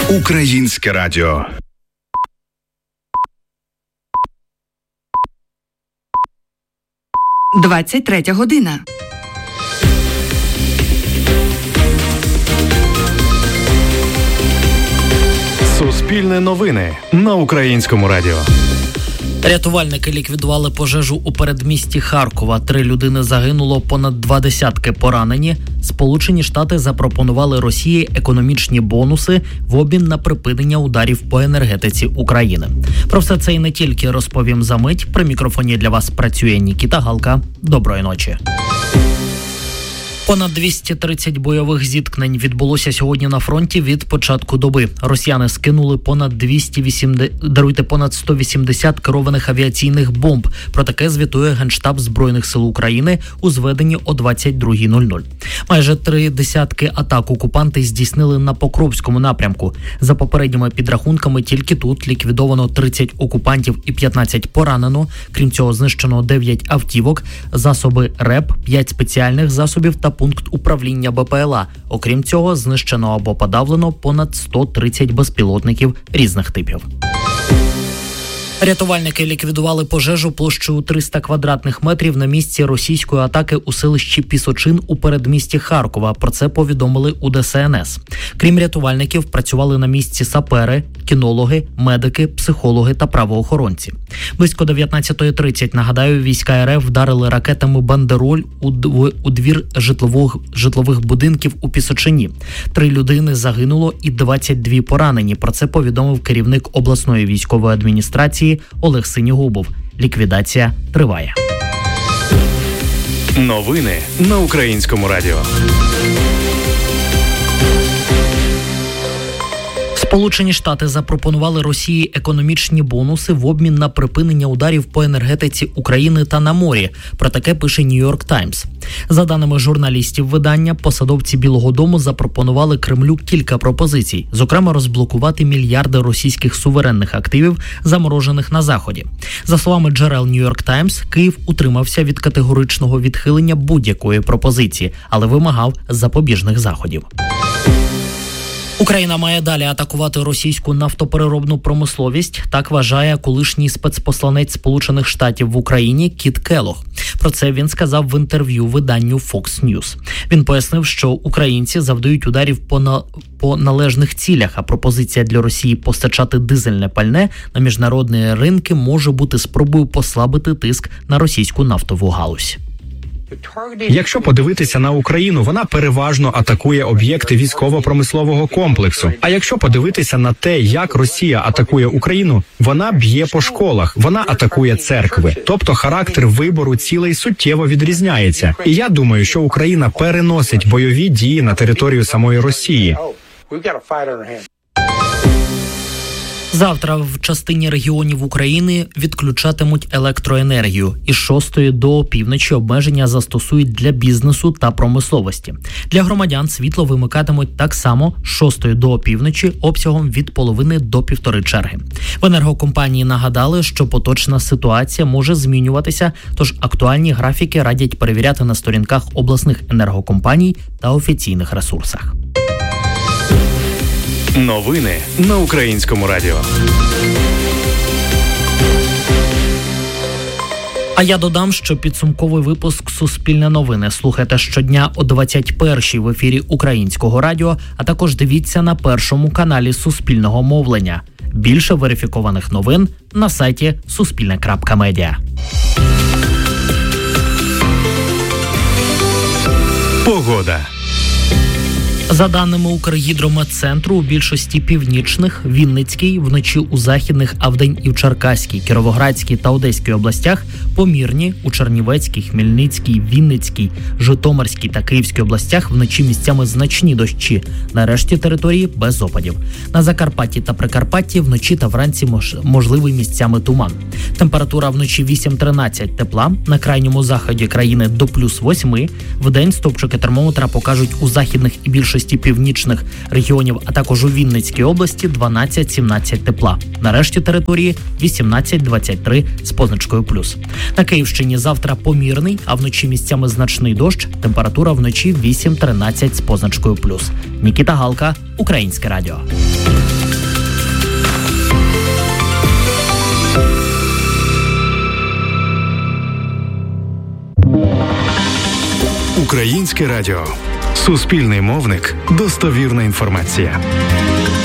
Українське радіо. «23 година». Суспільне новини на Українському радіо. Рятувальники ліквідували пожежу у передмісті Харкова. 3 людини загинуло, понад 20 поранені. Сполучені Штати запропонували Росії економічні бонуси в обмін на припинення ударів по енергетиці України. Про все це і не тільки розповім за мить. При мікрофоні для вас працює Нікіта Галка. Доброї ночі. Понад 230 бойових зіткнень відбулося сьогодні на фронті від початку доби. Росіяни скинули понад 180 керованих авіаційних бомб. Про таке звітує Генштаб Збройних сил України у зведенні о 22:00. Майже 3 десятки атак окупанти здійснили на Покровському напрямку. За попередніми підрахунками, тільки тут ліквідовано 30 окупантів і 15 поранено. Крім цього, знищено 9 автівок, засоби РЕП, 5 спеціальних засобів та пункт управління БПЛА. Окрім цього, знищено або подавлено понад 130 безпілотників різних типів. Рятувальники ліквідували пожежу площею 300 квадратних метрів на місці російської атаки у селищі Пісочин у передмісті Харкова. Про це повідомили у ДСНС. Крім рятувальників, працювали на місці сапери, кінологи, медики, психологи та правоохоронці. Близько 19:30, нагадаю, війська РФ вдарили ракетами «Бандероль» у двір житлових будинків у Пісочині. 3 людини загинуло і 22 поранені. Про це повідомив керівник обласної військової адміністрації Олег Синігубов. Ліквідація триває. Новини на Українському радіо. Сполучені Штати запропонували Росії економічні бонуси в обмін на припинення ударів по енергетиці України та на морі. Про таке пише Нью-Йорк Таймс. За даними журналістів видання, посадовці Білого дому запропонували Кремлю кілька пропозицій. Зокрема, розблокувати мільярди російських суверенних активів, заморожених на Заході. За словами джерел Нью-Йорк Таймс, Київ утримався від категоричного відхилення будь-якої пропозиції, але вимагав запобіжних заходів. Україна має далі атакувати російську нафтопереробну промисловість, так вважає колишній спецпосланець Сполучених Штатів в Україні Кіт Келлог. Про це він сказав в інтерв'ю виданню Fox News. Він пояснив, що українці завдають ударів по належних цілях, а пропозиція для Росії постачати дизельне пальне на міжнародні ринки може бути спробою послабити тиск на російську нафтову галузь. Якщо подивитися на Україну, вона переважно атакує об'єкти військово-промислового комплексу. А якщо подивитися на те, як Росія атакує Україну, вона б'є по школах, вона атакує церкви. Тобто характер вибору цілей суттєво відрізняється. І я думаю, що Україна переносить бойові дії на територію самої Росії. Завтра в частині регіонів України відключатимуть електроенергію. Із 6 до півночі обмеження застосують для бізнесу та промисловості. Для громадян світло вимикатимуть так само з 6 до півночі обсягом від половини до 1,5 черги. В енергокомпанії нагадали, що поточна ситуація може змінюватися, тож актуальні графіки радять перевіряти на сторінках обласних енергокомпаній та офіційних ресурсах. Новини на Українському радіо. А я додам, що підсумковий випуск «Суспільне новини» слухайте щодня о 21:00 в ефірі Українського радіо, а також дивіться на першому каналі Суспільного мовлення. Більше верифікованих новин на сайті suspilne.media. Погода. За даними Укргідрометцентру, у більшості північних, Вінницькій, вночі у Західних, а вдень і в Черкаській, Кіровоградській та Одеській областях помірні, у Чернівецькій, Хмельницькій, Вінницькій, Житомирській та Київській областях вночі місцями значні дощі. На решті території без опадів. На Закарпатті та Прикарпатті вночі та вранці можливий місцями туман. Температура вночі 8-13 тепла, на крайньому заході країни до +8. Вдень стовпчики термометра покажуть у західних і більшості північних регіонів, а також у Вінницькій області 12-17 тепла. На решті території 18-23 з позначкою плюс. На Київщині завтра помірний, а вночі місцями значний дощ. Температура вночі 8-13 з позначкою плюс. Нікіта Галка, Українське радіо. Українське радіо. Суспільний мовник. Достовірна інформація.